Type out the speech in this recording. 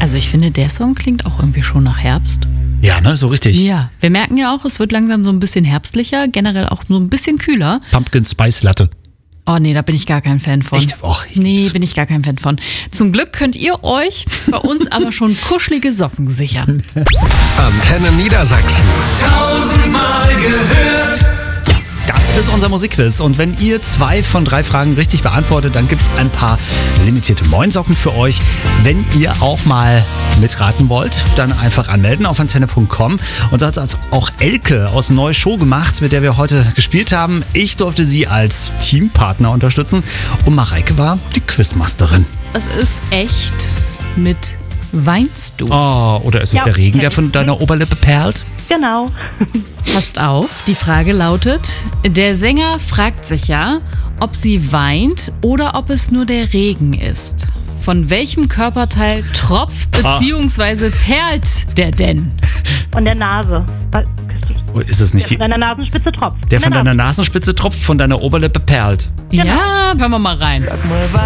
Also ich finde, der Song klingt auch irgendwie schon nach Herbst. Ja, ne, so richtig. Ja, wir merken ja auch, es wird langsam so ein bisschen herbstlicher, generell auch so ein bisschen kühler. Pumpkin Spice Latte. Oh nee, da bin ich gar kein Fan von. Echt? Oh, Nee, bin ich gar kein Fan von. Zum Glück könnt ihr euch bei uns aber schon kuschelige Socken sichern. Antenne Niedersachsen. 1000-mal gehört. Das ist unser Musikquiz. Und wenn ihr 2 von 3 Fragen richtig beantwortet, dann gibt es ein paar limitierte Moinsocken für euch. Wenn ihr auch mal mitraten wollt, dann einfach anmelden auf antenne.com. Und so hat es auch Elke aus Neue Show gemacht, mit der wir heute gespielt haben. Ich durfte sie als Teampartner unterstützen und Mareike war die Quizmasterin. Es ist echt mit Weinst du? Oh, oder ist es der Regen, der von deiner Oberlippe perlt? Genau. Passt auf, die Frage lautet, der Sänger fragt sich ja, ob sie weint oder ob es nur der Regen ist. Von welchem Körperteil tropft bzw. perlt der denn? Von der Nase. Ist es nicht Von deiner Nasenspitze tropft. der von deiner Nasenspitze tropft, von deiner Oberlippe perlt? Ja, hören wir mal rein.